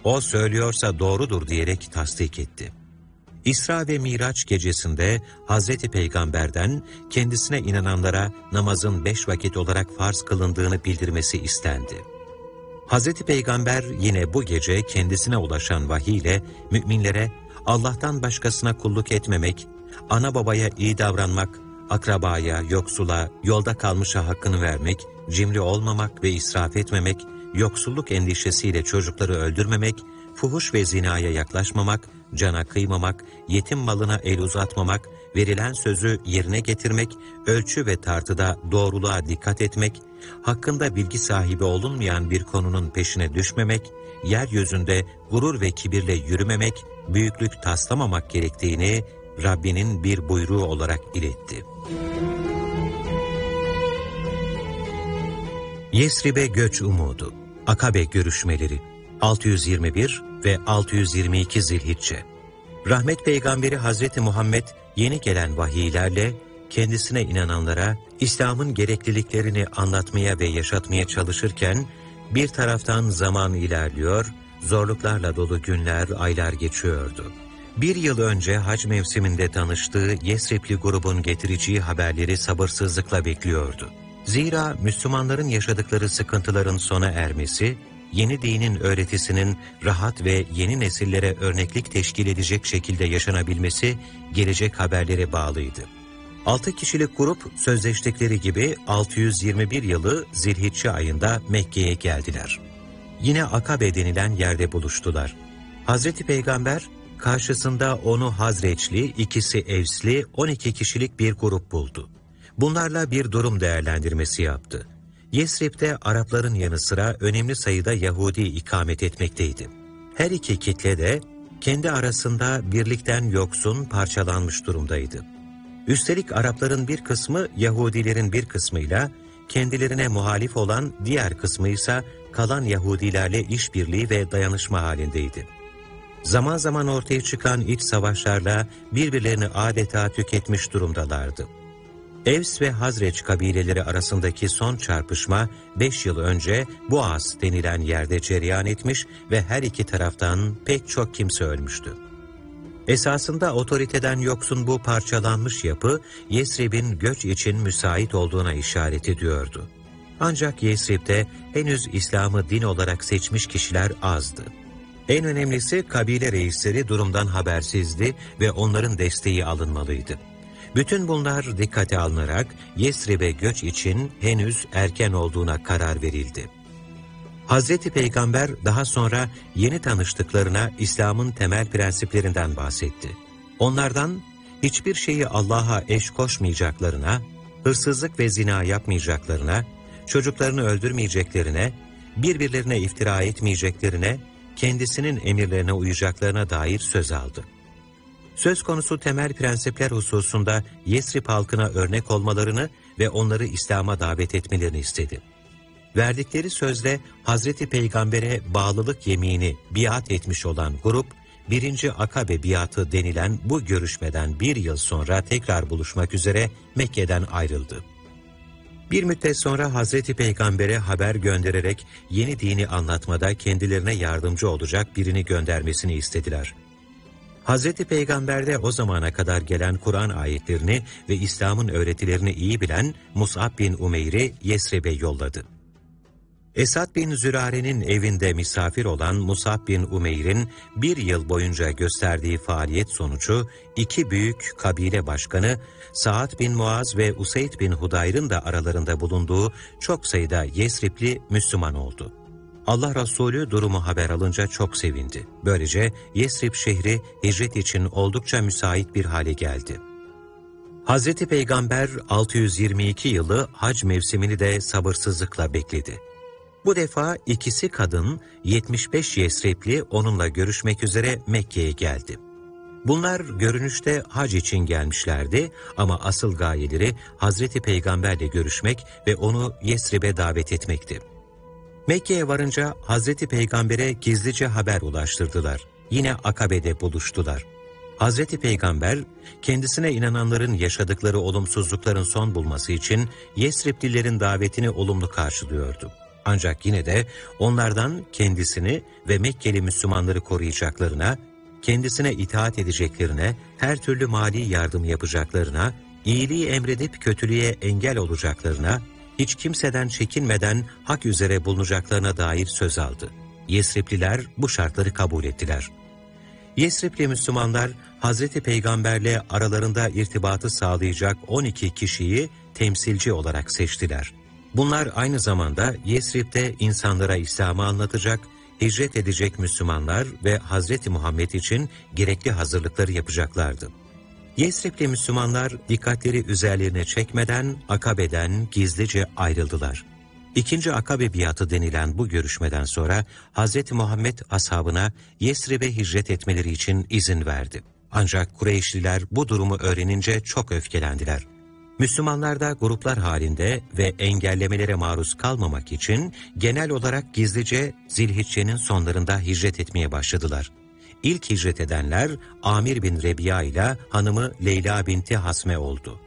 O söylüyorsa doğrudur diyerek tasdik etti. İsra ve Miraç gecesinde Hazreti Peygamber'den kendisine inananlara namazın 5 vakit olarak farz kılındığını bildirmesi istendi. Hazreti Peygamber yine bu gece kendisine ulaşan vahiy ile müminlere Allah'tan başkasına kulluk etmemek, ana babaya iyi davranmak, akrabaya, yoksula, yolda kalmışa hakkını vermek, cimri olmamak ve israf etmemek, yoksulluk endişesiyle çocukları öldürmemek, fuhuş ve zinaya yaklaşmamak, cana kıymamak, yetim malına el uzatmamak, verilen sözü yerine getirmek, ölçü ve tartıda doğruluğa dikkat etmek, hakkında bilgi sahibi olunmayan bir konunun peşine düşmemek, yeryüzünde gurur ve kibirle yürümemek, büyüklük taslamamak gerektiğini Rabbinin bir buyruğu olarak iletti. Yesrib'e göç umudu, Akabe görüşmeleri, 621 ve 622 Zilhicce. Rahmet Peygamberi Hazreti Muhammed yeni gelen vahiylerle kendisine inananlara İslam'ın gerekliliklerini anlatmaya ve yaşatmaya çalışırken bir taraftan zaman ilerliyor, zorluklarla dolu günler, aylar geçiyordu. Bir yıl önce hac mevsiminde tanıştığı Yesribli grubun getireceği haberleri sabırsızlıkla bekliyordu. Zira Müslümanların yaşadıkları sıkıntıların sona ermesi, yeni dinin öğretisinin rahat ve yeni nesillere örneklik teşkil edecek şekilde yaşanabilmesi gelecek haberlere bağlıydı. 6 kişilik grup sözleştikleri gibi 621 yılı Zilhicce ayında Mekke'ye geldiler. Yine Akabe denilen yerde buluştular. Hazreti Peygamber karşısında onu Hazreçli, ikisi Evsli, 12 kişilik bir grup buldu. Bunlarla bir durum değerlendirmesi yaptı. Yesrib'de Arapların yanı sıra önemli sayıda Yahudi ikamet etmekteydi. Her iki kitle de kendi arasında birlikten yoksun, parçalanmış durumdaydı. Üstelik Arapların bir kısmı Yahudilerin bir kısmıyla, kendilerine muhalif olan diğer kısmı ise kalan Yahudilerle işbirliği ve dayanışma halindeydi. Zaman zaman ortaya çıkan iç savaşlarla birbirlerini adeta tüketmiş durumdalardı. Evs ve Hazreç kabileleri arasındaki son çarpışma 5 yıl önce Buas denilen yerde cereyan etmiş ve her iki taraftan pek çok kimse ölmüştü. Esasında otoriteden yoksun bu parçalanmış yapı Yesrib'in göç için müsait olduğuna işaret ediyordu. Ancak Yesrib'de henüz İslam'ı din olarak seçmiş kişiler azdı. En önemlisi kabile reisleri durumdan habersizdi ve onların desteği alınmalıydı. Bütün bunlar dikkate alınarak Yesrib'e göç için henüz erken olduğuna karar verildi. Hazreti Peygamber daha sonra yeni tanıştıklarına İslam'ın temel prensiplerinden bahsetti. Onlardan hiçbir şeyi Allah'a eş koşmayacaklarına, hırsızlık ve zina yapmayacaklarına, çocuklarını öldürmeyeceklerine, birbirlerine iftira etmeyeceklerine, kendisinin emirlerine uyacaklarına dair söz aldı. Söz konusu temel prensipler hususunda Yesrib halkına örnek olmalarını ve onları İslam'a davet etmelerini istedi. Verdikleri sözle Hazreti Peygamber'e bağlılık yemini biat etmiş olan grup, 1. Akabe biatı denilen bu görüşmeden bir yıl sonra tekrar buluşmak üzere Mekke'den ayrıldı. Bir müddet sonra Hazreti Peygamber'e haber göndererek yeni dini anlatmada kendilerine yardımcı olacak birini göndermesini istediler. Hazreti Peygamber de o zamana kadar gelen Kur'an ayetlerini ve İslam'ın öğretilerini iyi bilen Mus'ab bin Umeyr'i Yesrib'e yolladı. Esad bin Zürare'nin evinde misafir olan Mus'ab bin Umeyr'in bir yıl boyunca gösterdiği faaliyet sonucu iki büyük kabile başkanı Sa'd bin Muaz ve Useyd bin Hudayr'ın da aralarında bulunduğu çok sayıda Yesribli Müslüman oldu. Allah Resulü durumu haber alınca çok sevindi. Böylece Yesrib şehri hicret için oldukça müsait bir hale geldi. Hazreti Peygamber 622 yılı hac mevsimini de sabırsızlıkla bekledi. Bu defa ikisi kadın 75 Yesribli onunla görüşmek üzere Mekke'ye geldi. Bunlar görünüşte hac için gelmişlerdi ama asıl gayeleri Hazreti Peygamberle görüşmek ve onu Yesrib'e davet etmekti. Mekke'ye varınca Hazreti Peygamber'e gizlice haber ulaştırdılar. Yine Akabe'de buluştular. Hazreti Peygamber, kendisine inananların yaşadıkları olumsuzlukların son bulması için Yesriblilerin davetini olumlu karşılıyordu. Ancak yine de onlardan kendisini ve Mekkeli Müslümanları koruyacaklarına, kendisine itaat edeceklerine, her türlü mali yardım yapacaklarına, iyiliği emredip kötülüğe engel olacaklarına, hiç kimseden çekinmeden hak üzere bulunacaklarına dair söz aldı. Yesripliler bu şartları kabul ettiler. Yesripli Müslümanlar, Hazreti Peygamberle aralarında irtibatı sağlayacak 12 kişiyi temsilci olarak seçtiler. Bunlar aynı zamanda Yesrib'de insanlara İslam'ı anlatacak, hicret edecek Müslümanlar ve Hazreti Muhammed için gerekli hazırlıkları yapacaklardı. Yesrib'li Müslümanlar dikkatleri üzerlerine çekmeden Akabe'den gizlice ayrıldılar. İkinci Akabe biatı denilen bu görüşmeden sonra Hazreti Muhammed ashabına Yesrib'e hicret etmeleri için izin verdi. Ancak Kureyşliler bu durumu öğrenince çok öfkelendiler. Müslümanlar da gruplar halinde ve engellemelere maruz kalmamak için genel olarak gizlice Zilhicce'nin sonlarında hicret etmeye başladılar. İlk hicret edenler Amir bin Rebiya ile hanımı Leyla binti Hasme oldu.